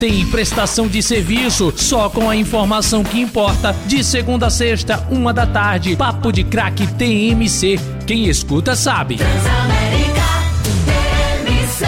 Tem prestação de serviço só com a informação que importa. De segunda a sexta, 1h, Papo de Craque TMC. Quem escuta sabe. Transamérica TMC.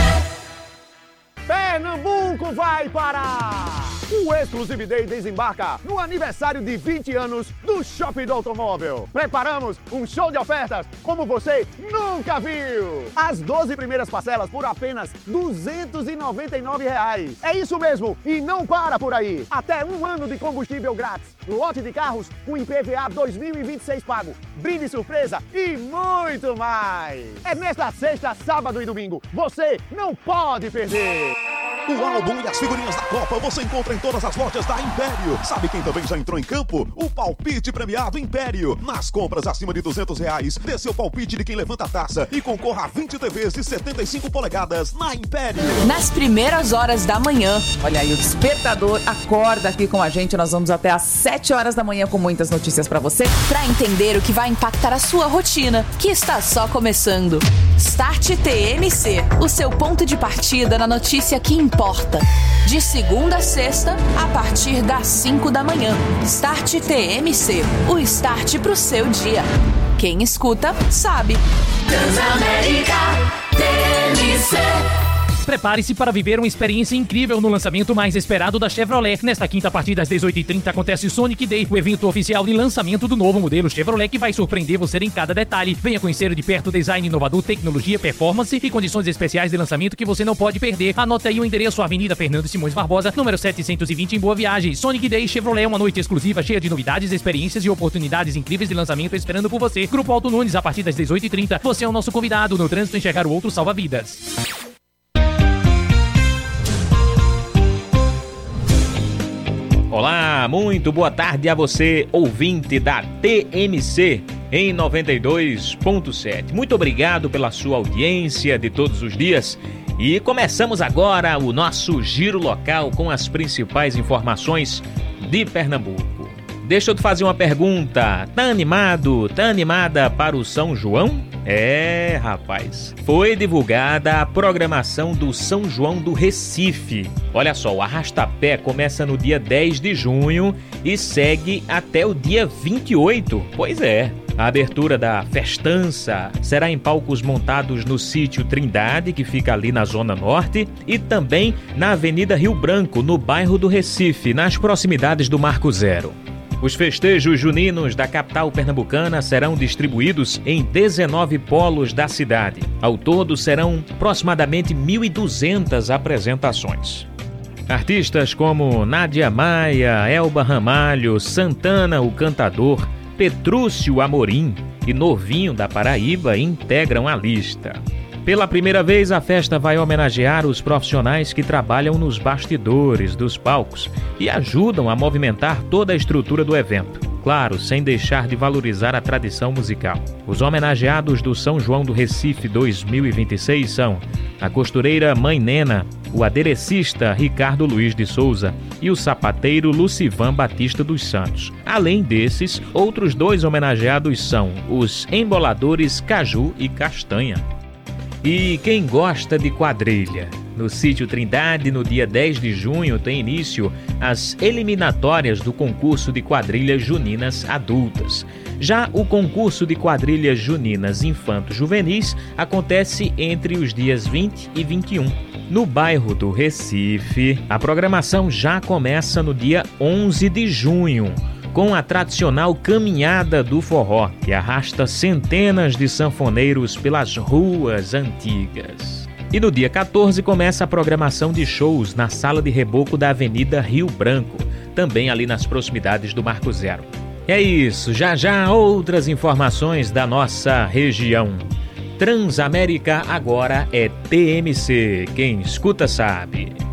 Pernambuco vai parar! O Exclusive Day desembarca no aniversário de 20 anos do Shopping do Automóvel. Preparamos um show de ofertas como você nunca viu. As 12 primeiras parcelas por apenas R$ 299. É isso mesmo, e não para por aí. Até 1 ano de combustível grátis, lote de carros com IPVA 2026 pago, brinde surpresa e muito mais. É nesta sexta, sábado e domingo. Você não pode perder. O álbum e as figurinhas da Copa você encontra em todas as lojas da Império. Sabe quem também já entrou em campo? O palpite premiado Império. Nas compras acima de R$200, dê seu palpite de quem levanta a taça e concorra a 20 TVs de 75 polegadas na Império. Nas primeiras horas da manhã. Olha aí, o despertador acorda aqui com a gente. Nós vamos até às 7 horas da manhã com muitas notícias pra você, pra entender o que vai impactar a sua rotina, que está só começando. Start TMC, o seu ponto de partida na notícia que importa. De segunda a sexta, a partir das 5 da manhã. Start TMC, o start pro seu dia. Quem escuta, sabe. Transamérica TMC. Prepare-se para viver uma experiência incrível no lançamento mais esperado da Chevrolet. Nesta quinta, a partir das 18h30, acontece o Sonic Day, o evento oficial de lançamento do novo modelo Chevrolet que vai surpreender você em cada detalhe. Venha conhecer de perto o design inovador, tecnologia, performance e condições especiais de lançamento que você não pode perder. Anote aí o endereço: Avenida Fernando Simões Barbosa, número 720, em Boa Viagem. Sonic Day Chevrolet, uma noite exclusiva cheia de novidades, experiências e oportunidades incríveis de lançamento esperando por você. Grupo Alto Nunes, a partir das 18h30. Você é o nosso convidado. No trânsito, enxergar o outro salva vidas. Olá, muito boa tarde a você, ouvinte da TMC em 92.7. Muito obrigado pela sua audiência de todos os dias. E começamos agora o nosso giro local com as principais informações de Pernambuco. Deixa eu te fazer uma pergunta. Tá animado? Tá animada para o São João? É, rapaz. Foi divulgada a programação do São João do Recife. Olha só, o arrastapé começa no dia 10 de junho e segue até o dia 28. Pois é. A abertura da festança será em palcos montados no sítio Trindade, que fica ali na Zona Norte, e também na Avenida Rio Branco, no bairro do Recife, nas proximidades do Marco Zero. Os festejos juninos da capital pernambucana serão distribuídos em 19 polos da cidade. Ao todo, serão aproximadamente 1.200 apresentações. Artistas como Nádia Maia, Elba Ramalho, Santana, o Cantador, Petrúcio Amorim e Novinho da Paraíba integram a lista. Pela primeira vez, a festa vai homenagear os profissionais que trabalham nos bastidores dos palcos e ajudam a movimentar toda a estrutura do evento. Claro, sem deixar de valorizar a tradição musical. Os homenageados do São João do Recife 2026 são a costureira Mãe Nena, o aderecista Ricardo Luiz de Souza e o sapateiro Lucivan Batista dos Santos. Além desses, outros 2 homenageados são os emboladores Caju e Castanha. E quem gosta de quadrilha? No sítio Trindade, no dia 10 de junho, tem início as eliminatórias do concurso de quadrilhas juninas adultas. Já o concurso de quadrilhas juninas infanto-juvenis acontece entre os dias 20 e 21. No bairro do Recife, a programação já começa no dia 11 de junho, com a tradicional Caminhada do Forró, que arrasta centenas de sanfoneiros pelas ruas antigas. E no dia 14 começa a programação de shows na Sala de Reboco da Avenida Rio Branco, também ali nas proximidades do Marco Zero. É isso, já outras informações da nossa região. Transamérica agora é TMC, quem escuta sabe.